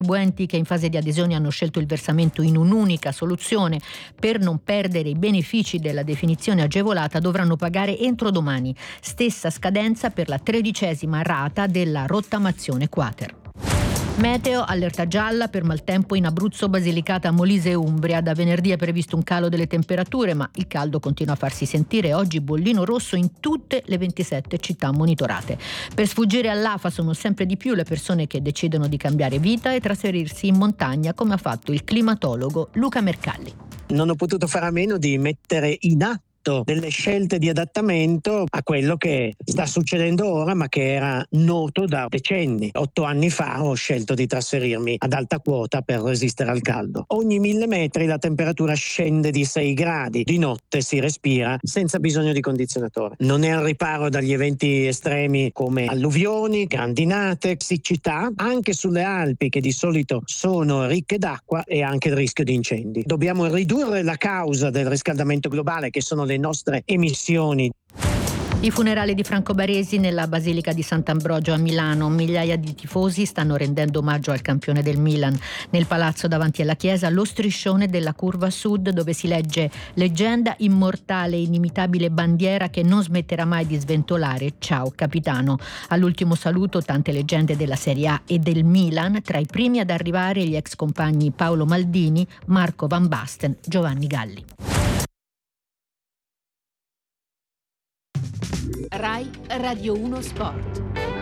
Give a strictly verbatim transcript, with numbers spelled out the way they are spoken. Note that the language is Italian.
contribuenti che in fase di adesione hanno scelto il versamento in un'unica soluzione per non perdere i benefici della definizione agevolata dovranno pagare entro domani. Stessa scadenza per la tredicesima rata della rottamazione quater. Meteo, allerta gialla per maltempo in Abruzzo, Basilicata, Molise e Umbria. Da venerdì è previsto un calo delle temperature, ma il caldo continua a farsi sentire. Oggi bollino rosso in tutte le ventisette città monitorate. Per sfuggire all'afa sono sempre di più le persone che decidono di cambiare vita e trasferirsi in montagna, come ha fatto il climatologo Luca Mercalli. Non ho potuto fare a meno di mettere in atto delle scelte di adattamento a quello che sta succedendo ora, ma che era noto da decenni. Otto anni fa ho scelto di trasferirmi ad alta quota per resistere al caldo. Ogni mille metri la temperatura scende di sei gradi. Di notte si respira senza bisogno di condizionatore. Non è al riparo dagli eventi estremi come alluvioni, grandinate, siccità, anche sulle Alpi che di solito sono ricche d'acqua, e anche il rischio di incendi. Dobbiamo ridurre la causa del riscaldamento globale, che sono le nostre emissioni. I funerali di Franco Baresi nella Basilica di Sant'Ambrogio a Milano. Migliaia di tifosi stanno rendendo omaggio al campione del Milan. Nel palazzo davanti alla chiesa lo striscione della curva sud, dove si legge: leggenda immortale, inimitabile bandiera che non smetterà mai di sventolare. Ciao capitano. All'ultimo saluto tante leggende della Serie A e del Milan, tra i primi ad arrivare gli ex compagni Paolo Maldini, Marco Van Basten, Giovanni Galli. Rai Radio uno Sport.